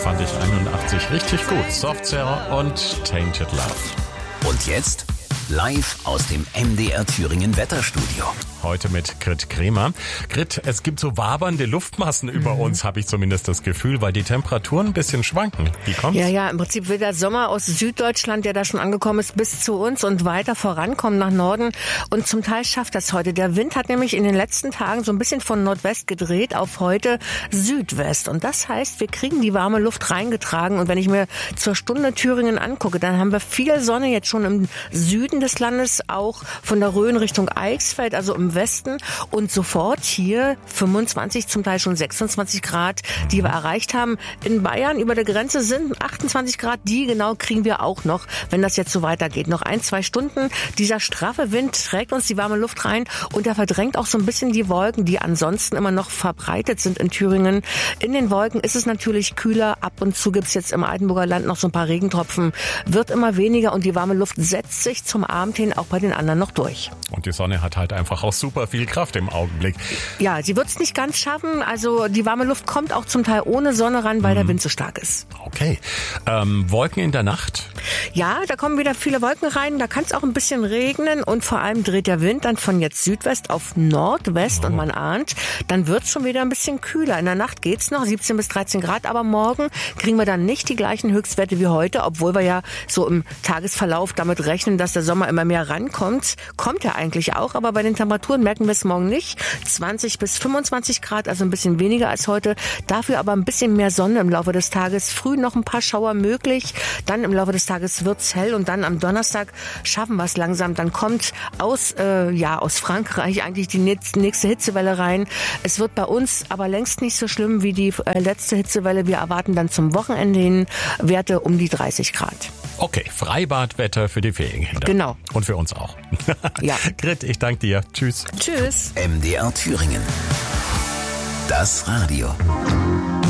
fand ich 81 richtig gut. Soft Cell und Tainted Love. Und jetzt live aus dem MDR Thüringen Wetterstudio. Heute mit Grit Kremer. Grit, es gibt so wabernde Luftmassen über uns, habe ich zumindest das Gefühl, weil die Temperaturen ein bisschen schwanken. Wie kommt's? Ja, im Prinzip will der Sommer aus Süddeutschland, der da schon angekommen ist, bis zu uns und weiter vorankommen nach Norden. Und zum Teil schafft das heute. Der Wind hat nämlich in den letzten Tagen so ein bisschen von Nordwest gedreht auf heute Südwest. Und das heißt, wir kriegen die warme Luft reingetragen. Und wenn ich mir zur Stunde Thüringen angucke, dann haben wir viel Sonne jetzt schon im Süden des Landes, auch von der Rhön Richtung Eichsfeld, also im Westen, und sofort hier 25, zum Teil schon 26 Grad, die wir erreicht haben. In Bayern über der Grenze sind 28 Grad, die genau kriegen wir auch noch, wenn das jetzt so weitergeht. Noch 1-2 Stunden. Dieser straffe Wind trägt uns die warme Luft rein und er verdrängt auch so ein bisschen die Wolken, die ansonsten immer noch verbreitet sind in Thüringen. In den Wolken ist es natürlich kühler. Ab und zu gibt es jetzt im Altenburger Land noch so ein paar Regentropfen. Wird immer weniger und die warme Luft setzt sich zum Abend hin auch bei den anderen noch durch. Und die Sonne hat halt einfach auch super viel Kraft im Augenblick. Ja, sie wird es nicht ganz schaffen. Also die warme Luft kommt auch zum Teil ohne Sonne ran, weil der Wind so stark ist. Okay. Wolken in der Nacht? Ja, da kommen wieder viele Wolken rein. Da kann es auch ein bisschen regnen und vor allem dreht der Wind dann von jetzt Südwest auf Nordwest und man ahnt, dann wird es schon wieder ein bisschen kühler. In der Nacht geht's noch 17 bis 13 Grad, aber morgen kriegen wir dann nicht die gleichen Höchstwerte wie heute, obwohl wir ja so im Tagesverlauf damit rechnen, dass der Sommer immer mehr rankommt. Kommt er eigentlich auch, aber bei den Temperaturen merken wir es morgen nicht. 20 bis 25 Grad, also ein bisschen weniger als heute. Dafür aber ein bisschen mehr Sonne im Laufe des Tages. Früh noch ein paar Schauer möglich. Dann im Laufe des Tages wird's hell und dann am Donnerstag schaffen wir es langsam. Dann kommt aus Frankreich eigentlich die nächste Hitzewelle rein. Es wird bei uns aber längst nicht so schlimm wie die letzte Hitzewelle. Wir erwarten dann zum Wochenende hin Werte um die 30 Grad. Okay, Freibadwetter für die Ferienkinder. Genau. Und für uns auch. Ja. Grit, ich danke dir. Tschüss. Tschüss. MDR Thüringen. Das Radio.